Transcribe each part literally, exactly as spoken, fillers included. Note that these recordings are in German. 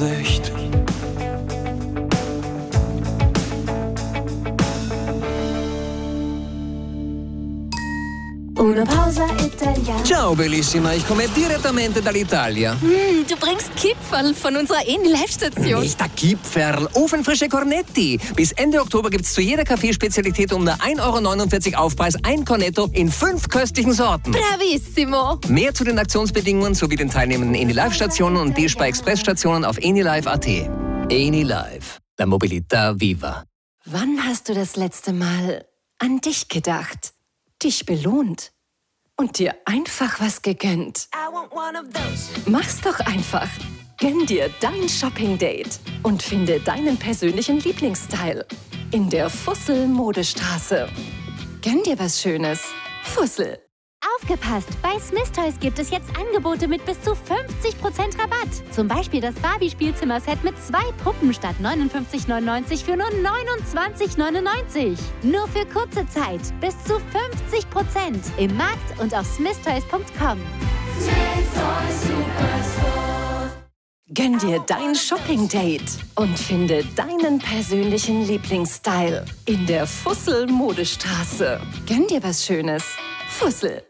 Gesicht. Una pausa italiana. Ciao bellissima, ich komme direttamente dall'Italia. Mm, du bringst Kipferl von unserer Eni-Live-Station. Nicht der Kipferl, ofenfrische Cornetti. Bis Ende Oktober gibt's zu jeder Kaffeespezialität um nur ein Euro neunundvierzig Aufpreis ein Cornetto in fünf köstlichen Sorten. Bravissimo. Mehr zu den Aktionsbedingungen sowie den teilnehmenden Eni-Live-Stationen und D-Spar-Express-Stationen auf enilive punkt at. Eni-Live, la mobilità viva. Wann hast du das letzte Mal an dich gedacht, dich belohnt und dir einfach was gegönnt? Mach's doch einfach. Gönn dir dein Shopping-Date und finde deinen persönlichen Lieblingsstyle in der Fussel-Modestraße. Gönn dir was Schönes. Fussel. Aufgepasst! Bei Smith Toys gibt es jetzt Angebote mit bis zu fünfzig Prozent Rabatt. Zum Beispiel das Barbie-Spielzimmer-Set mit zwei Puppen statt neunundfünfzig neunundneunzig für nur neunundzwanzig neunundneunzig. Nur für kurze Zeit. Bis zu fünfzig Prozent im Markt und auf smith toys punkt com. Gönn dir dein Shopping-Date und finde deinen persönlichen Lieblingsstyle in der Fussel-Modestraße. Gönn dir was Schönes. Fussel.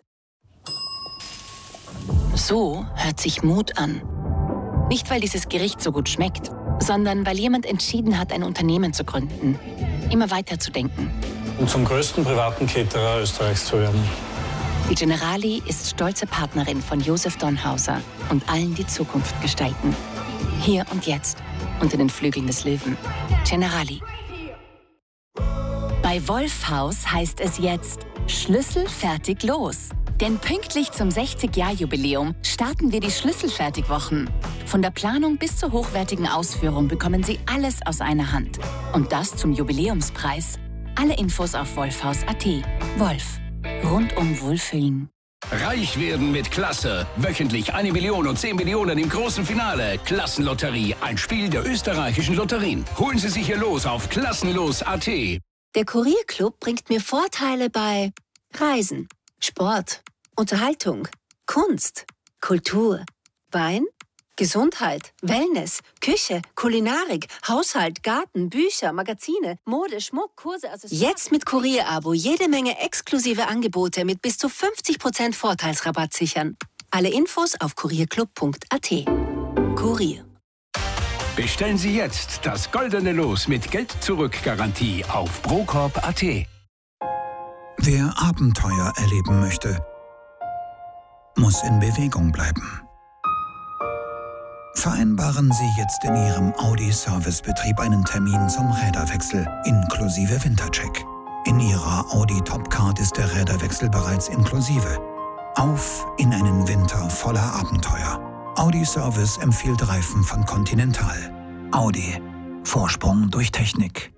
So hört sich Mut an. Nicht, weil dieses Gericht so gut schmeckt, sondern weil jemand entschieden hat, ein Unternehmen zu gründen. Immer weiter zu denken. Und zum größten privaten Caterer Österreichs zu werden. Die Generali ist stolze Partnerin von Josef Donhauser und allen, die Zukunft gestalten. Hier und jetzt, unter den Flügeln des Löwen. Generali. Bei Wolfhaus heißt es jetzt Schlüssel fertig los. Denn pünktlich zum sechzig-Jahr-Jubiläum starten wir die Schlüsselfertigwochen. Von der Planung bis zur hochwertigen Ausführung bekommen Sie alles aus einer Hand. Und das zum Jubiläumspreis. Alle Infos auf wolfhaus punkt at. Wolf. Rundum Wohlfühlen. Reich werden mit Klasse. Wöchentlich eine Million und zehn Millionen im großen Finale. Klassenlotterie, ein Spiel der österreichischen Lotterien. Holen Sie sich hier los auf klassenlos punkt at. Der Kurierclub bringt mir Vorteile bei Reisen, Sport, Unterhaltung, Kunst, Kultur, Wein, Gesundheit, Wellness, Küche, Kulinarik, Haushalt, Garten, Bücher, Magazine, Mode, Schmuck, Kurse, Accessoires. Jetzt mit Kurierabo jede Menge exklusive Angebote mit bis zu fünfzig Prozent Vorteilsrabatt sichern. Alle Infos auf kurierclub punkt at. Kurier. Bestellen Sie jetzt das goldene Los mit Geld-Zurück-Garantie auf procorp punkt at. Wer Abenteuer erleben möchte, muss in Bewegung bleiben. Vereinbaren Sie jetzt in Ihrem Audi-Servicebetrieb einen Termin zum Räderwechsel inklusive Wintercheck. In Ihrer Audi Topcard ist der Räderwechsel bereits inklusive. Auf in einen Winter voller Abenteuer. Audi Service empfiehlt Reifen von Continental. Audi. Vorsprung durch Technik.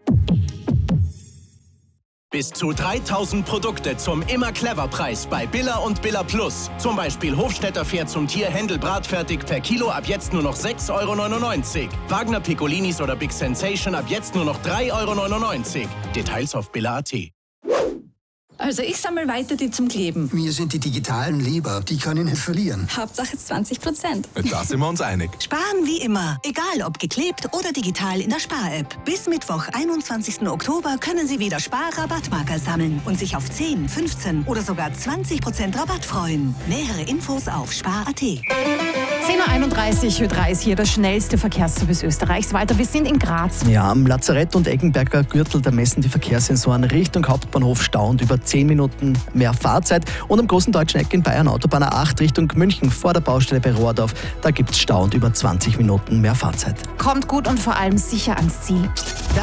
Bis zu dreitausend Produkte zum Immer-Clever-Preis bei Billa und Billa Plus. Zum Beispiel Hofstetter Pferd zum Tier Händel bratfertig per Kilo ab jetzt nur noch sechs Euro neunundneunzig. Wagner Piccolinis oder Big Sensation ab jetzt nur noch drei Euro neunundneunzig. Details auf billa punkt at. Also ich sammle weiter die zum Kleben. Mir sind die digitalen lieber, die kann ich nicht verlieren. Hauptsache zwanzig Prozent. Da sind wir uns einig. Sparen wie immer, egal ob geklebt oder digital in der Spar-App. Bis Mittwoch, einundzwanzigsten Oktober können Sie wieder Spar-Rabattmarker sammeln und sich auf zehn, fünfzehn oder sogar zwanzig Prozent Rabatt freuen. Nähere Infos auf spar punkt at. zehn Uhr einunddreißig, Ö drei ist hier das schnellste Verkehrsservice Österreichs. Weiter, wir sind in Graz. Ja, am Lazarett und Eggenberger Gürtel, da messen die Verkehrssensoren Richtung Hauptbahnhof stauend über zehn Minuten mehr Fahrzeit. Und am großen Deutschen Eck in Bayern, Autobahn A acht Richtung München vor der Baustelle bei Rohrdorf, da gibt es stauend über zwanzig Minuten mehr Fahrzeit. Kommt gut und vor allem sicher ans Ziel.